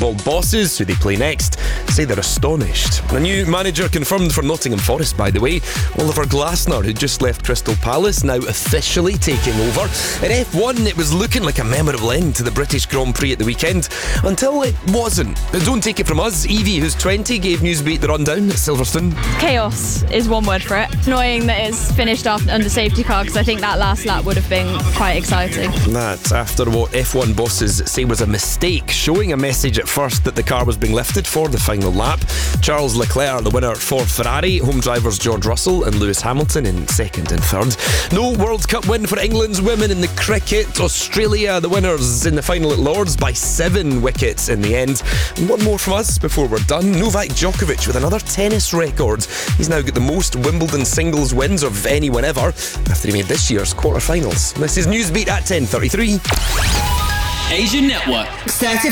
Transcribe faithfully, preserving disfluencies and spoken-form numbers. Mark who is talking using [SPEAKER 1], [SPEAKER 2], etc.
[SPEAKER 1] football bosses, who they play next, say they're astonished. A new manager confirmed for Nottingham Forest, by the way. Oliver Glasner, who just left Crystal Palace, now officially taking over. In F one, it was looking like a memorable end to the British Grand Prix at the weekend, until it wasn't. Don't take it from us. Evie, who's twenty, gave Newsbeat the rundown at Silverstone.
[SPEAKER 2] Chaos is one word for it. Annoying that it's finished off under safety car, because I think that last lap would have been quite exciting.
[SPEAKER 1] That's after what F one bosses say was a mistake, showing a message at first that the car was being lifted for the final lap. Charles Leclerc, the winner for Ferrari, home drivers George Russell and Lewis Hamilton in second and third. No World Cup win for England's women in the cricket. Australia, the winners in the final at Lords by seven wickets in the end. And one more from us before we're done. Novak Djokovic with another tennis record. He's now got the most Wimbledon singles wins of anyone ever after he made this year's quarterfinals. This is Newsbeat at ten thirty-three.
[SPEAKER 3] Asian Network.
[SPEAKER 4] Certified